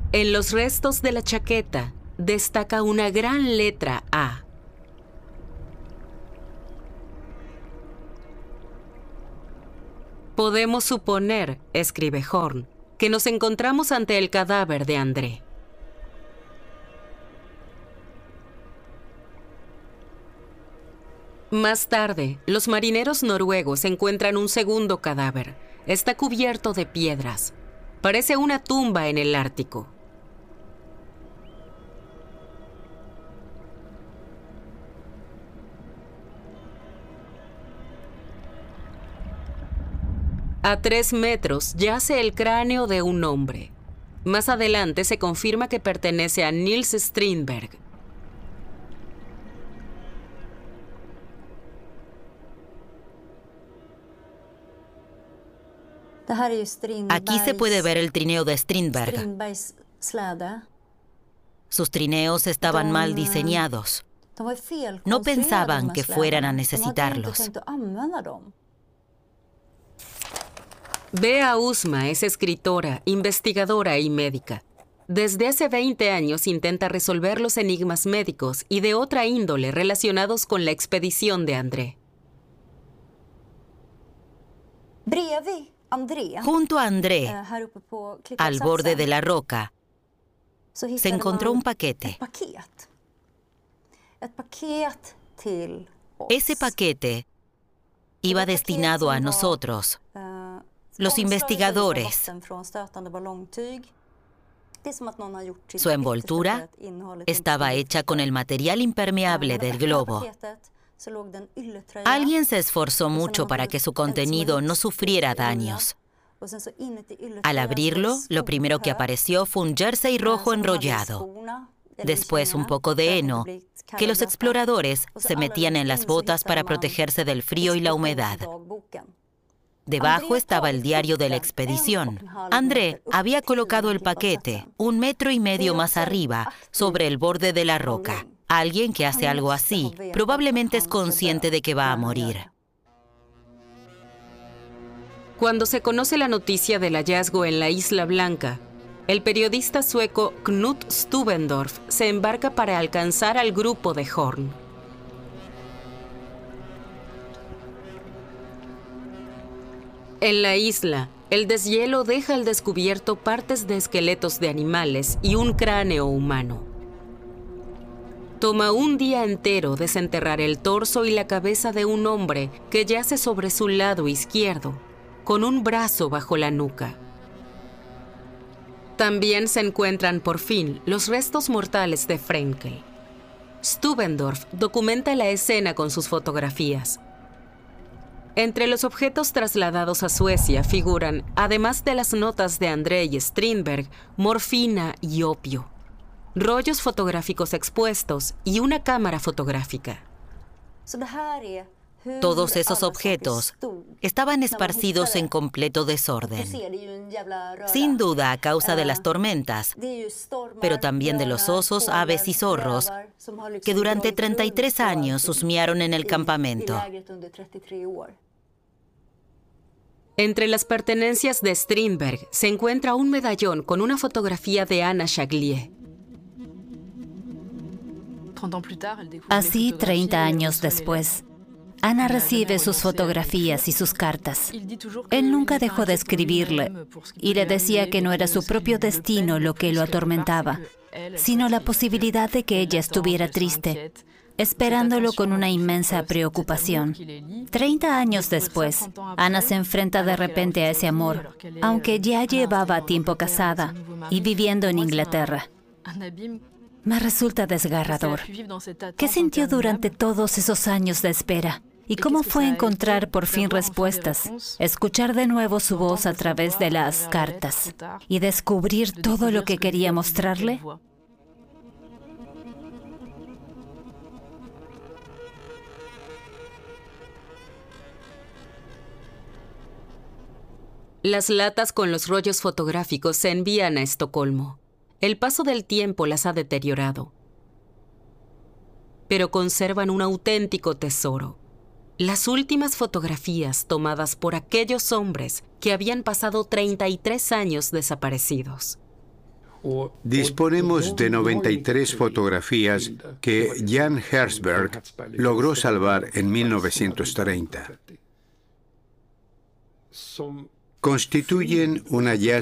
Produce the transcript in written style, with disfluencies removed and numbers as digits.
En los restos de la chaqueta destaca una gran letra A. Podemos suponer, escribe Horn, que nos encontramos ante el cadáver de André. Más tarde, los marineros noruegos encuentran un segundo cadáver. Está cubierto de piedras. Parece una tumba en el Ártico. A 3 metros yace el cráneo de un hombre. Más adelante se confirma que pertenece a Niels Strindberg. Aquí se puede ver el trineo de Strindberg. Sus trineos estaban mal diseñados. No pensaban que fueran a necesitarlos. Bea Usma es escritora, investigadora y médica. Desde hace 20 años intenta resolver los enigmas médicos y de otra índole relacionados con la expedición de André. Junto a André, al borde de la roca, se encontró un paquete. Ese paquete iba destinado a nosotros, los investigadores. Su envoltura estaba hecha con el material impermeable del globo. Alguien se esforzó mucho para que su contenido no sufriera daños. Al abrirlo, lo primero que apareció fue un jersey rojo enrollado. Después un poco de heno, que los exploradores se metían en las botas para protegerse del frío y la humedad. Debajo estaba el diario de la expedición. André había colocado el paquete 1,5 metros más arriba, sobre el borde de la roca. Alguien que hace algo así probablemente es consciente de que va a morir. Cuando se conoce la noticia del hallazgo en la Isla Blanca, el periodista sueco Knut Stubendorf se embarca para alcanzar al grupo de Horn. En la isla, el deshielo deja al descubierto partes de esqueletos de animales y un cráneo humano. Toma un día entero desenterrar el torso y la cabeza de un hombre que yace sobre su lado izquierdo, con un brazo bajo la nuca. También se encuentran por fin los restos mortales de Frenkel. Stubendorf documenta la escena con sus fotografías. Entre los objetos trasladados a Suecia figuran, además de las notas de André y Strindberg, morfina y opio, rollos fotográficos expuestos y una cámara fotográfica. Todos esos objetos estaban esparcidos en completo desorden. Sin duda a causa de las tormentas, pero también de los osos, aves y zorros que durante 33 años husmearon en el campamento. Entre las pertenencias de Strindberg se encuentra un medallón con una fotografía de Anna Chaglier. Así, 30 años después, Ana recibe sus fotografías y sus cartas. Él nunca dejó de escribirle y le decía que no era su propio destino lo que lo atormentaba, sino la posibilidad de que ella estuviera triste, esperándolo con una inmensa preocupación. 30 años después, Ana se enfrenta de repente a ese amor, aunque ya llevaba tiempo casada y viviendo en Inglaterra. Me resulta desgarrador. ¿Qué sintió durante todos esos años de espera? ¿Y cómo fue encontrar por fin respuestas? Escuchar de nuevo su voz a través de las cartas y descubrir todo lo que quería mostrarle. Las latas con los rollos fotográficos se envían a Estocolmo. El paso del tiempo las ha deteriorado, pero conservan un auténtico tesoro. Las últimas fotografías tomadas por aquellos hombres que habían pasado 33 años desaparecidos. Disponemos de 93 fotografías que Jan Herzberg logró salvar en 1930. Constituyen un hallazgo